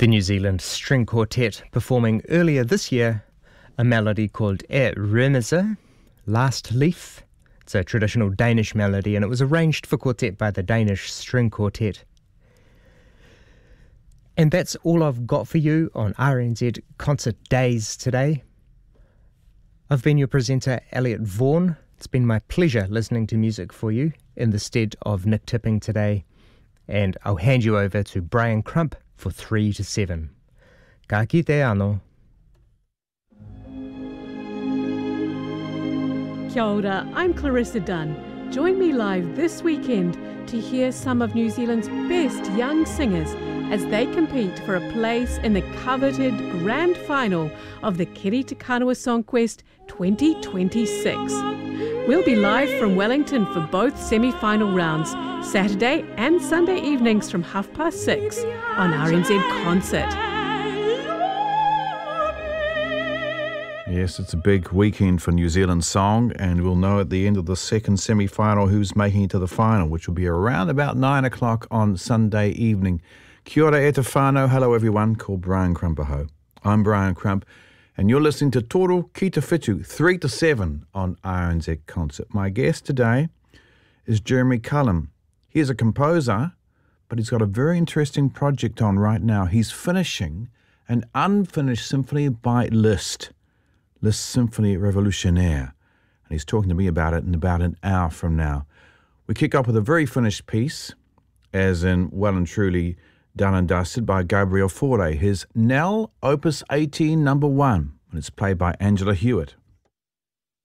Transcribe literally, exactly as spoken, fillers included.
The New Zealand String Quartet performing earlier this year a melody called Er Remse, Last Leaf. It's a traditional Danish melody and it was arranged for quartet by the Danish String Quartet. And that's all I've got for you on R N Z Concert Days today. I've been your presenter, Elliot Vaughan. It's been my pleasure listening to music for you in the stead of Nick Tipping today. And I'll hand you over to Brian Crump for three to seven. Ka kite anō. Kia ora, I'm Clarissa Dunn. Join me live this weekend to hear some of New Zealand's best young singers as they compete for a place in the coveted grand final of the Kiri Te Kanawa Songquest twenty twenty-six. We'll be live from Wellington for both semi-final rounds, Saturday and Sunday evenings from half past six on R N Z Concert. Yes, it's a big weekend for New Zealand Song, and we'll know at the end of the second semi-final who's making it to the final, which will be around about nine o'clock on Sunday evening. Kia ora e te whānau. Hello everyone, called Brian Crumpaho. I'm Brian Crump, and you're listening to Toro Ki Te Whitu, three to seven on R N Z Concert. My guest today is Jeremy Cullum. He is a composer, but he's got a very interesting project on right now. He's finishing an unfinished symphony by Liszt, Liszt Symphonie Revolutionnaire, and he's talking to me about it in about an hour from now. We kick off with a very finished piece, as in well and truly done and dusted, by Gabriel Fauré, his Nell Opus eighteen number one, and it's played by Angela Hewitt.